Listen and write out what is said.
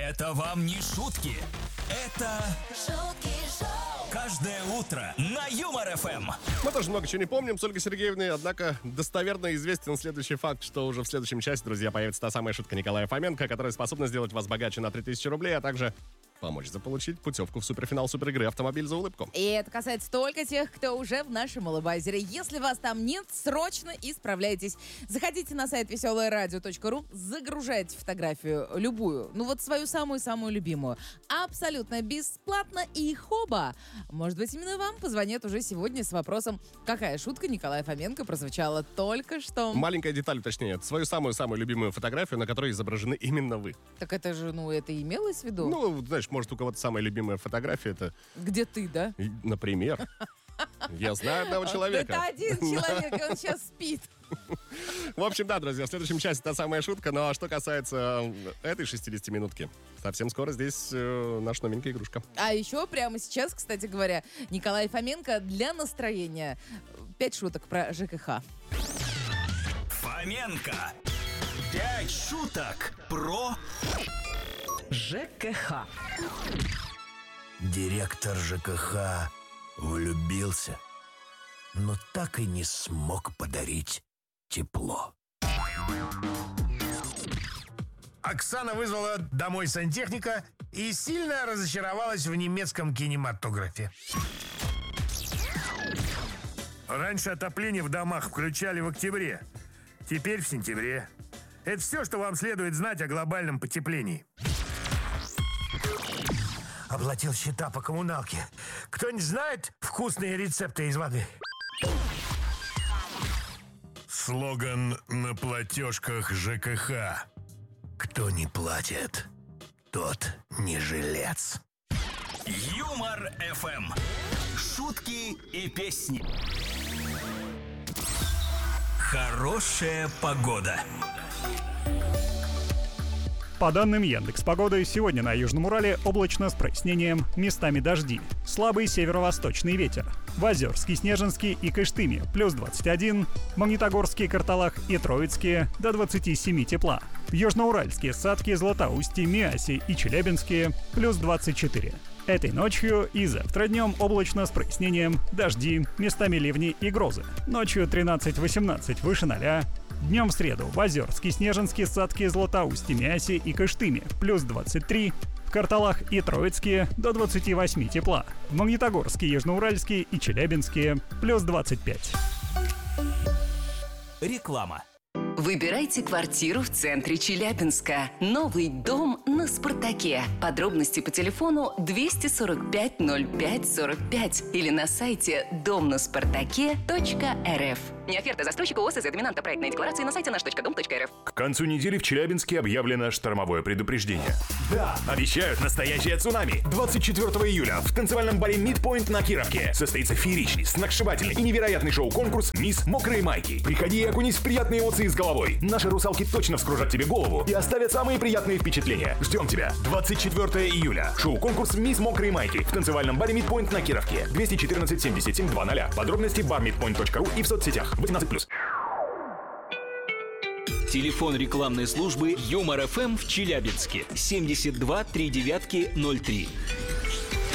Это вам не шутки. Это шутки шоу. Каждое утро на Юмор ФМ. Мы тоже много чего не помним с Ольгой Сергеевной, однако достоверно известен следующий факт, что уже в следующем часе, друзья, появится та самая шутка Николая Фоменко, которая способна сделать вас богаче на 3000 рублей, а также помочь заполучить путевку в суперфинал суперигры «Автомобиль за улыбку». И это касается только тех, кто уже в нашем улыбайзере. Если вас там нет, срочно исправляйтесь. Заходите на сайт веселоерадио.ру, загружайте фотографию любую, ну вот свою самую-самую любимую. Абсолютно бесплатно и хоба! Может быть, именно вам позвонят уже сегодня с вопросом, какая шутка Николая Фоменко прозвучала только что. Маленькая деталь уточнее. Свою самую-самую любимую фотографию, на которой изображены именно вы. Так это же, это имелось в виду? Ну, знаешь, может, у кого-то самая любимая фотография, это... Где ты, да? Например. Я знаю одного человека. Это один человек, и он сейчас спит. В общем, да, друзья, в следующем часе та самая шутка. Ну, а что касается этой 60-минутки, совсем скоро здесь наша новенькая игрушка. А еще прямо сейчас, кстати говоря, Николай Фоменко для настроения. 5 шуток про ЖКХ. Фоменко. 5 шуток про ЖКХ. Директор ЖКХ влюбился, но так и не смог подарить тепло. Оксана вызвала домой сантехника и сильно разочаровалась в немецком кинематографе. Раньше отопление в домах включали в октябре, теперь в сентябре. Это все, что вам следует знать о глобальном потеплении. Оплатил счета по коммуналке. Кто-нибудь знает вкусные рецепты из воды? Слоган на платежках ЖКХ. Кто не платит, тот не жилец. Юмор ФМ. Шутки и песни. Хорошая погода. По данным Яндекс.Погоды, сегодня на Южном Урале облачно с прояснением, местами дожди. Слабый северо-восточный ветер. В Озерске, Снежинске и Кыштыме плюс 21, Магнитогорске, Карталах и Троицке до 27 тепла. В Южноуральске, Сатке, Златоусте, Миасе и Челябинске плюс 24. Этой ночью и завтра днем облачно с прояснением, дожди, местами ливни и грозы. Ночью 13-18 выше 0. Днем в среду в Озерске, Снежинске, Сатке, Златоусте, Миасе и Кыштыме плюс 23. В Карталах и Троицке до 28 тепла. В Магнитогорске, Южноуральске и Челябинске плюс 25. Реклама. Выбирайте квартиру в центре Челябинска. Новый дом на Спартаке. Подробности по телефону 245 05 45 или на сайте домнаспартаке.рф. Не оферта застройщика ОСЗ, доминанта проектной декларации на сайте наш.дом.рф. К концу недели в Челябинске объявлено штормовое предупреждение. Да, обещают настоящее цунами. 24 июля в танцевальном баре Midpoint на Кировке состоится фееричный, сногсшибательный и невероятный шоу-конкурс «Мисс Мокрые Майки». Приходи и окунись в приятные эмоции с головой. Наши русалки точно вскружат тебе голову и оставят самые приятные впечатления. Ждем тебя. 24 июля. Шоу-конкурс «Мисс Мокрые Майки» в танцевальном баре Midpoint на Кировке. 214 77 00. Подробности barmidpoint.ru и в соцсетях. 18+. Телефон рекламной службы Юмор ФМ в Челябинске 72 39 03.